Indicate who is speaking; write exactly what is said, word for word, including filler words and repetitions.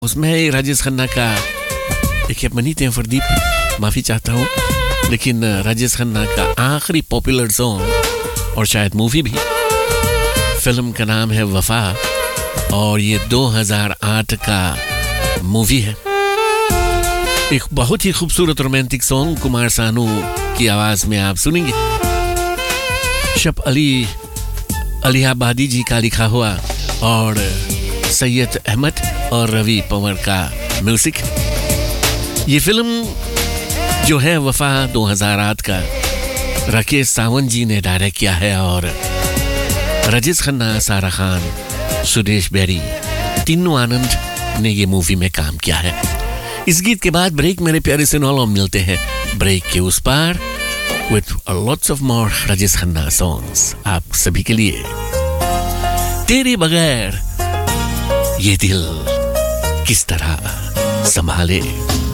Speaker 1: उसमें राजेश खन्ना का एक मनी थे फरदीप, माफ़ी चाहता हूँ, लेकिन राजेश खन्ना का आखिरी पॉपुलर सॉन्ग और शायद मूवी भी, फिल्म का नाम है वफा और ये दो हज़ार आठ का मूवी है। एक बहुत ही खूबसूरत रोमांटिक सॉन्ग कुमार सानू की आवाज़ में आप सुनेंगे। शब अली अलीहाबादी जी का लिखा हुआ और सैयद अहमद और रवि पंवर का म्यूजिक। ये फिल्म जो है वफा दो हज़ार आठ का, राकेश सावंत जी ने डायरेक्ट किया है और राजेश खन्ना, सारा खान, सुदेश बेरी, तीनों आनंद ने ये मूवी में काम किया है। इस गीत के बाद ब्रेक मेरे प्यारे से नौलों मिलते हैं ब्रेक के उस पार with lots of more Rajesh Khanna songs आप सभी के लिए। तेरे बगैर ये दिल किस तरह संभाले।